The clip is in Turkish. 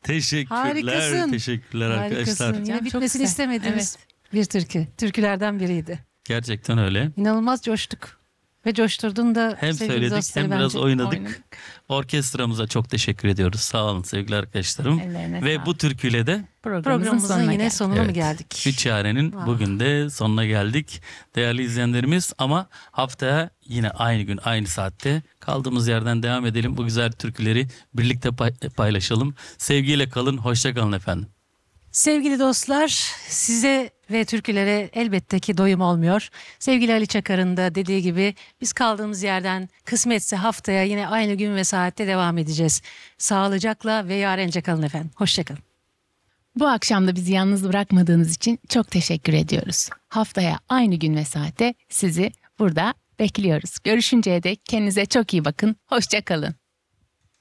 Teşekkürler. Harikasın. Teşekkürler arkadaşlar. Harikasın. Yine Çok bitmesini güzel. istemediğimiz bir türkü. Türkülerden biriydi. Gerçekten öyle. İnanılmaz coştuk. Ve coşturdun da Hem sevgili söyledik dostları hem biraz bence. oynadık. Orkestramıza çok teşekkür ediyoruz. Sağ olun sevgili arkadaşlarım. Ellerine Ve sağlık. bu türküyle de Programımızın yine geldik. sonuna mı geldik? Üç Yaren'in Wow. bugün de sonuna geldik. Değerli izleyenlerimiz, ama haftaya yine aynı gün aynı saatte kaldığımız yerden devam edelim. Bu güzel türküleri birlikte paylaşalım. Sevgiyle kalın, hoşça kalın efendim. Sevgili dostlar, size ve türkülere elbette ki doyum olmuyor. Sevgili Ali Çakar'ın da dediği gibi biz kaldığımız yerden kısmetse haftaya yine aynı gün ve saatte devam edeceğiz. Sağlıcakla ve yarence kalın efendim. Hoşçakalın. Bu akşam da bizi yalnız bırakmadığınız için çok teşekkür ediyoruz. Haftaya aynı gün ve saatte sizi burada bekliyoruz. Görüşünceye dek kendinize çok iyi bakın. Hoşça kalın.